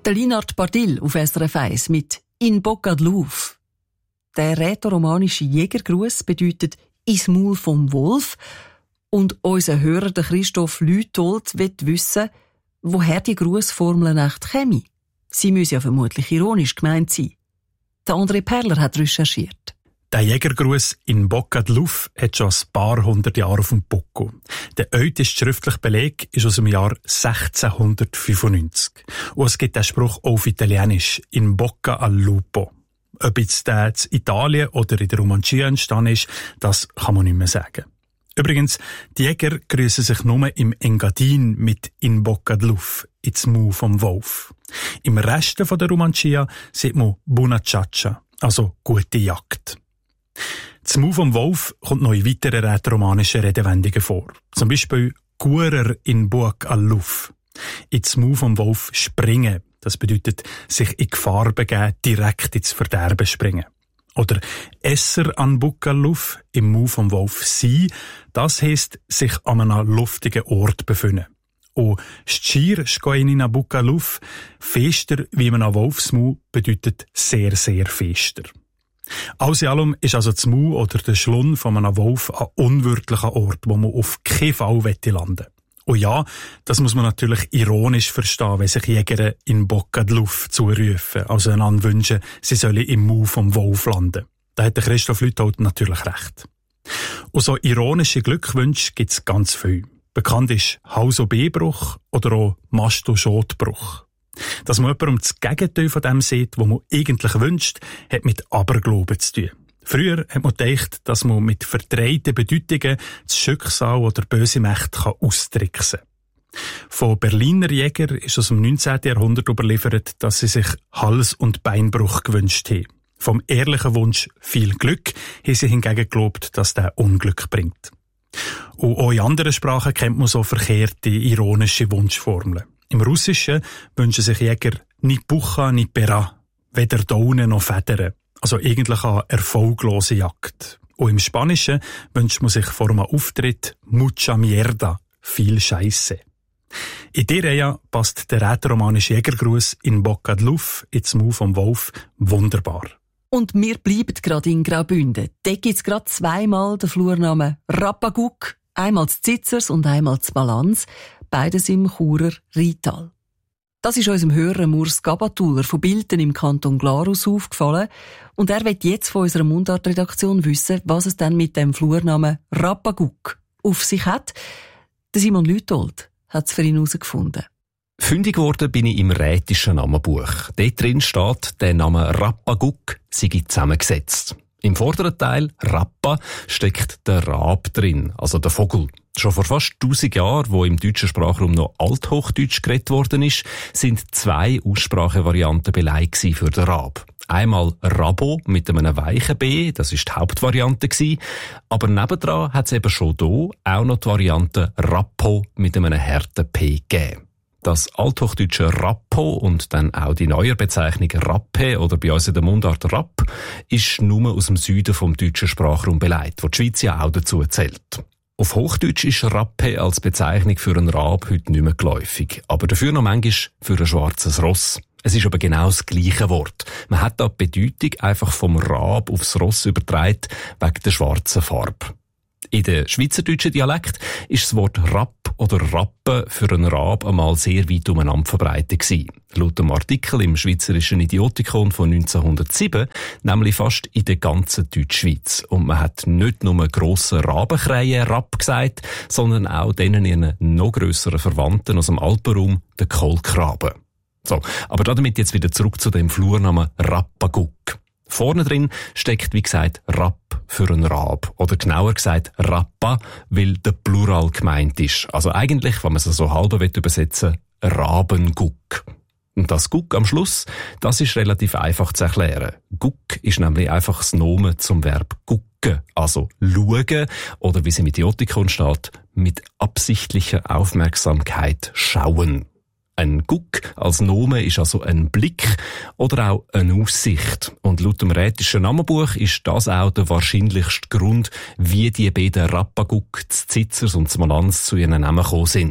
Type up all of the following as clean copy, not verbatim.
Der Linhard Bardil auf SRF 1 mit «In Bocca del Lupo». Der rätoromanische Jägergruß bedeutet «ins Maul vom Wolf». Und unser Hörer, der Christoph Lütold, will wissen, woher die Grußformel echt käme. Sie müssen ja vermutlich ironisch gemeint sein. Der André Perler hat recherchiert. Der Jägergruß «In Bocca del Lupo» hat schon ein paar hundert Jahre auf dem Buckel. Der älteste schriftliche Beleg ist aus dem Jahr 1695. Und es gibt den Spruch auch auf Italienisch «In Bocca al Lupo». Ob jetzt der in Italien oder in der Romancia entstanden ist, das kann man nicht mehr sagen. Übrigens, die Jäger grüßen sich nur im Engadin mit «In Bocca del Lupo», ins Maul vom Wolf. Im Rest der Romancia sieht man «Buona caccia», also «gute Jagd». Das Maul vom Wolf kommt noch in weiteren rätoromanischen Redewendungen vor. Zum Beispiel «Guerer in Bocca al Lupo». Ins Maul vom Wolf springen. Das bedeutet, sich in Gefahr begeben, direkt ins Verderben springen. Oder «Esser an Bocca al Lupo», im Maul vom Wolf sein. Das heisst, sich an einem luftigen Ort befinden. Und «Scir scoin a Bocca al Lupo», fester wie man an Wolfsmaul, bedeutet sehr, sehr fester. Alles in allem ist also das Maul oder der Schlund von einem Wolf ein unwirtlicher Ort, wo man auf keinen Fall landen will. Und ja, das muss man natürlich ironisch verstehen, wenn sich Jäger in Bocca del Lupo zurufen, also einander wünschen, sie sollen im Maul vom Wolf landen. Da hat der Christoph Lütold natürlich recht. Und so ironische Glückwünsche gibt's ganz viel. Bekannt ist Hals-OB-Bruch oder auch Masto-Schotbruch. Dass man jemandem das Gegenteil von dem sieht, was man eigentlich wünscht, hat mit Aberglauben zu tun. Früher hat man gedacht, dass man mit verdrehten Bedeutungen das Schicksal oder böse Mächte austricksen kann. Von Berliner Jägern ist aus dem 19. Jahrhundert überliefert, dass sie sich Hals- und Beinbruch gewünscht haben. Vom ehrlichen Wunsch viel Glück haben sie hingegen geglaubt, dass der Unglück bringt. Und auch in anderen Sprachen kennt man so verkehrte, ironische Wunschformeln. Im Russischen wünschen sich Jäger ni Pucha, ni Pera, weder Daunen noch Federn. Also eigentlich eine erfolglose Jagd. Und im Spanischen wünscht man sich vor einem Auftritt mucha mierda, viel Scheisse. In dieser Reihe passt der rätoromanische Jägergruß «In Bocca del Lupo» ins Maul vom Wolf wunderbar. Und wir bleiben gerade in Graubünden. Dort gibt es gerade zweimal den Flurnamen Rappaguck, einmal zu Zitzers und einmal zu Balanz, beides im Churer Rheintal. Das ist unserem Hörer Urs Gabatuller von Bilten im Kanton Glarus aufgefallen und er will jetzt von unserer Mundart-Redaktion wissen, was es denn mit dem Flurnamen Rappaguck auf sich hat. Der Simon Lütold hat es für ihn herausgefunden. Fündig geworden bin ich im rätischen Namenbuch. Dort drin steht, der Name Rappaguck sei zusammengesetzt. Im vorderen Teil, Rappa, steckt der Rab drin, also der Vogel. Schon vor fast 1000 Jahren, wo im deutschen Sprachraum noch Althochdeutsch geredet worden ist, sind zwei Aussprachevarianten Beleg für den Rab. Einmal Rabo mit einem weichen B, das ist die Hauptvariante gewesen, aber nebendran hat es eben schon hier auch noch die Variante Rappo mit einem harten P gegeben. Das althochdeutsche Rappo und dann auch die neue Bezeichnung Rappe oder bei uns in der Mundart Rapp ist nur aus dem Süden vom deutschen Sprachraum beleidigt, wo die Schweiz ja auch dazu zählt. Auf Hochdeutsch ist Rappe als Bezeichnung für einen Rab heute nicht mehr geläufig, aber dafür noch manchmal für ein schwarzes Ross. Es ist aber genau das gleiche Wort. Man hat da die Bedeutung einfach vom Rab aufs Ross übertragen, wegen der schwarzen Farbe. In der schweizerdeutschen Dialekt ist das Wort Rapp oder Rappe für einen Rab einmal sehr weit umeinander verbreitet gewesen. Laut dem Artikel im Schweizerischen Idiotikon von 1907 nämlich fast in der ganzen Deutschschweiz. Und man hat nicht nur grossen Rabenkrähen Rapp gesagt, sondern auch denen ihren noch grösseren Verwandten aus dem Alpenraum, den Kohlkraben. So, aber damit jetzt wieder zurück zu dem Flurnamen Rappaguck. Vorne drin steckt, wie gesagt, Rapp für einen Rab. Oder genauer gesagt Rappa, weil der Plural gemeint ist. Also eigentlich, wenn man es so halb übersetzen will, Rabenguck. Und das Guck am Schluss, das ist relativ einfach zu erklären. Guck ist nämlich einfach das Nomen zum Verb gucken, also schauen, oder wie es im Idiotikon steht, mit absichtlicher Aufmerksamkeit schauen. Ein Guck als Name ist also ein Blick oder auch eine Aussicht. Und laut dem rätischen Namenbuch ist das auch der wahrscheinlichste Grund, wie die beiden Rappaguck, Zitzers und Balanz zu ihren Namen gekommen sind.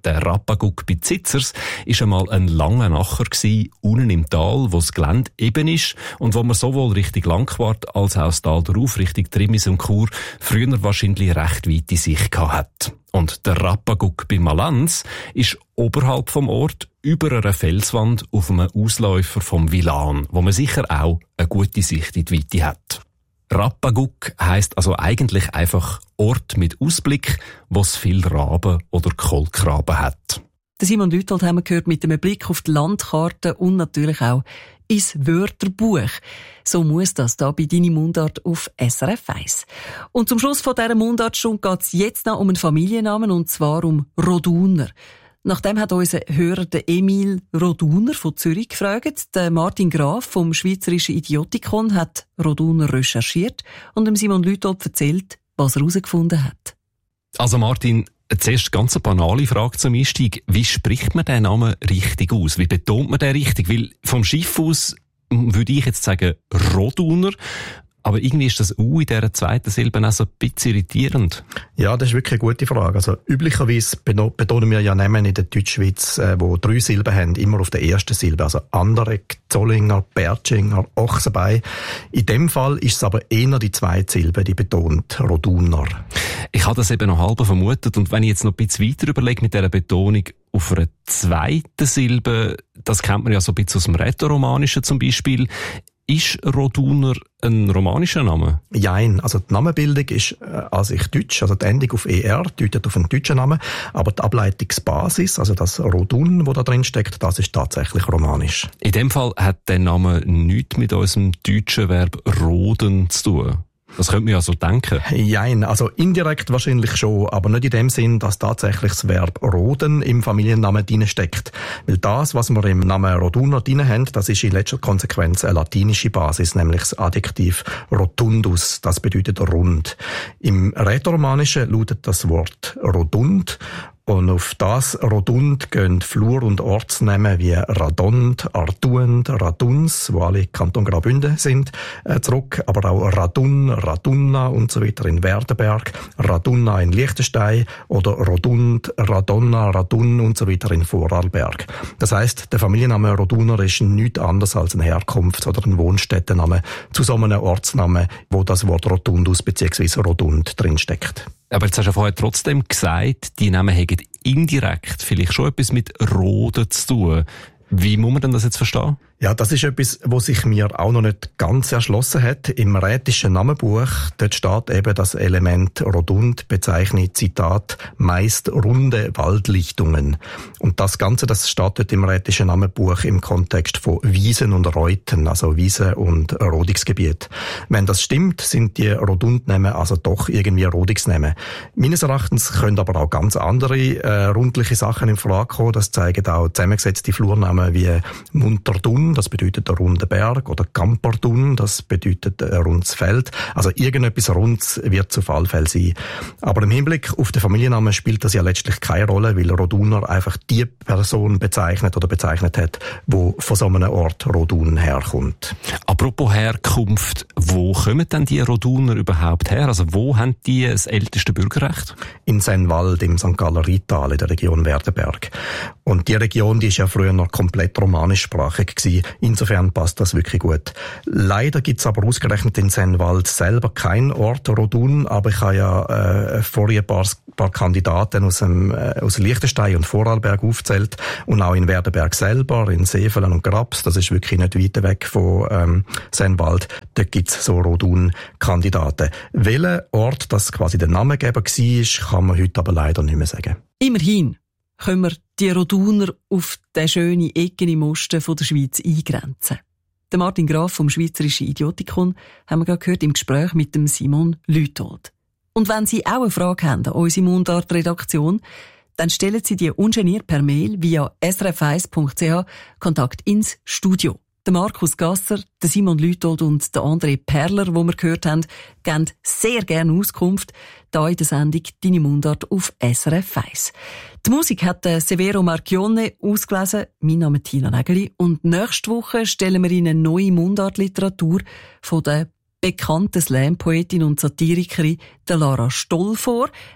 Der Rappaguck bei Zitzers war einmal ein langer Nacher unten im Tal, wo das Gelände eben ist und wo man sowohl Richtung Langquart als auch das Tal darauf, Richtung Trimis und Chur, früher wahrscheinlich recht weite Sicht hat. Und der Rappaguck bei Malanz ist oberhalb vom Ort über einer Felswand auf einem Ausläufer vom Villan, wo man sicher auch eine gute Sicht in die Weite hat. Rappaguck heisst also eigentlich einfach Ort mit Ausblick, wo es viel Raben oder Kohlkraben hat. Simon Lütold haben wir gehört mit einem Blick auf die Landkarte und natürlich auch ins Wörterbuch. So muss das da bei «Deine Mundart» auf SRF 1. Und zum Schluss von dieser Mundartstunde geht es jetzt noch um einen Familiennamen, und zwar um Roduner. Nachdem hat unser Hörer Emil Roduner von Zürich gefragt. Der Martin Graf vom Schweizerischen Idiotikon hat Roduner recherchiert und dem Simon Lütold erzählt, was er herausgefunden hat. Also Martin, zuerst ganz eine banale Frage zum Einstieg. Wie spricht man den Namen richtig aus? Wie betont man den richtig? Weil vom Schiff aus würde ich jetzt sagen Roduner. Aber irgendwie ist das U in dieser zweiten Silbe auch so ein bisschen irritierend. Ja, das ist wirklich eine gute Frage. Also üblicherweise betonen wir ja Namen in der Deutschschweiz, die 3 Silben haben, immer auf der ersten Silbe. Also Anderegg, Zollinger, Bertschinger, Ochsenbein. In dem Fall ist es aber eher die zweite Silbe, die betont, Roduner. Ich habe das eben noch halb vermutet. Und wenn ich jetzt noch ein bisschen weiter überlege mit dieser Betonung auf einer zweiten Silbe, das kennt man ja so ein bisschen aus dem Rätoromanischen zum Beispiel. Ist Roduner ein romanischer Name? Jein, also die Namenbildung ist an sich deutsch, also die Endung auf ER deutet auf einen deutschen Namen, aber die Ableitungsbasis, also das Rodun, wo da drin steckt, das ist tatsächlich romanisch. In dem Fall hat der Name nichts mit unserem deutschen Verb roden zu tun. Das könnte man ja so denken. Jein, also indirekt wahrscheinlich schon, aber nicht in dem Sinn, dass tatsächlich das Verb roden im Familiennamen drin steckt. Weil das, was wir im Namen Roduner drin haben, das ist in letzter Konsequenz eine latinische Basis, nämlich das Adjektiv rotundus, das bedeutet rund. Im Rätoromanischen lautet das Wort rodund. Und auf das Rodund gehen Flur- und Ortsnamen wie Radond, Artuend, Raduns, wo alle Kanton Graubünden sind, zurück. Aber auch Radun, Radunna und so weiter in Werdenberg, Radunna in Liechtenstein oder Rodund, Radonna, Radun und so weiter in Vorarlberg. Das heisst, der Familienname Roduner ist nichts anderes als ein Herkunfts- oder ein Wohnstättenname zu so einem Ortsnamen, wo das Wort Rotundus bzw. Rodund drinsteckt. Aber jetzt hast du vorher trotzdem gesagt, die Namen haben indirekt vielleicht schon etwas mit Roden zu tun. Wie muss man denn das jetzt verstehen? Ja, das ist etwas, was sich mir auch noch nicht ganz erschlossen hat. Im rätischen Namenbuch, dort steht eben das Element Rodund, bezeichnet, Zitat, meist runde Waldlichtungen. Und das Ganze, das steht dort im rätischen Namenbuch im Kontext von Wiesen und Reuten, also Wiesen und Rodungsgebiet. Wenn das stimmt, sind die Rodundnamen also doch irgendwie Rodungsnamen. Meines Erachtens können aber auch ganz andere rundliche Sachen in Frage kommen. Das zeigen auch zusammengesetzte Flurnamen wie Munterdun, das bedeutet der runde Berg, oder Kamperdun, das bedeutet ein rundes Feld. Also irgendetwas Rundes wird zu Fallfall sein. Aber im Hinblick auf den Familiennamen spielt das ja letztlich keine Rolle, weil Roduner einfach die Person bezeichnet oder bezeichnet hat, wo von so einem Ort Rodun herkommt. Apropos Herkunft, wo kommen denn die Roduner überhaupt her? Also wo haben die das älteste Bürgerrecht? In Sennwald, im St. Galler Rheintal, in der Region Werdenberg. Und die Region, die ist ja früher noch komplett romanischsprachig gewesen. Insofern passt das wirklich gut. Leider gibt's aber ausgerechnet in Sennwald selber keinen Ort Rodun, aber ich habe ja vorher ein paar Kandidaten aus Liechtenstein und Vorarlberg aufgezählt und auch in Werdenberg selber, in Sevelen und Grabs, das ist wirklich nicht weit weg von Sennwald, da gibt's so Rodun-Kandidaten. Welcher Ort das quasi der Namengeber war, kann man heute aber leider nicht mehr sagen. Immerhin können wir die Roduner auf den schönen Ecken im Osten von der Schweiz eingrenzen. Der Martin Graf vom Schweizerischen Idiotikon haben wir gerade gehört im Gespräch mit dem Simon Lütold. Und wenn Sie auch eine Frage haben an unsere Mundart-Redaktion, dann stellen Sie die ungeniert per Mail via srf1.ch Kontakt ins Studio. Der Markus Gasser, der Simon Lütold und der André Perler, den wir gehört haben, geben sehr gerne Auskunft hier in der Sendung «Deine Mundart» auf SRF 1. Die Musik hat Severo Marchione ausgelesen. Mein Name ist Tina Nägeli. Und nächste Woche stellen wir Ihnen eine neue Mundartliteratur von der bekannten Slam-Poetin und Satirikerin Lara Stoll vor.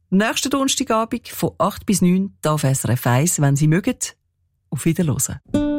Nächsten Donnerstagabend von 8 bis 9 hier auf SRF 1, wenn Sie mögen. Auf Wiederhören.